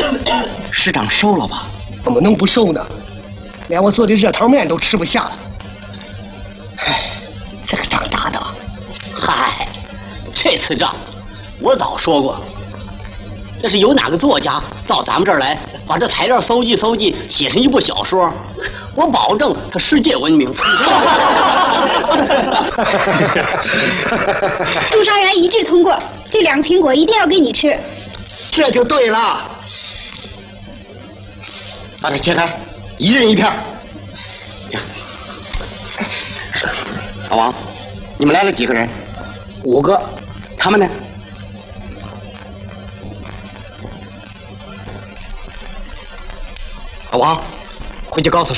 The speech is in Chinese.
师长收了吧？ 怎么能不收呢？连我做的热汤面都吃不下了。哎，这个仗打的， 嗨，这次仗我早说过，要是有哪个作家到咱们这儿来，把这材料搜集搜集，写成一部小说，我保证他世界闻名。 朱砂员一致通过，这2个苹果一定要给你吃。 这就对了。把它切开，一人一片。 老王，你们来了几个人 ？5个。 他们呢？ 老王，回去告诉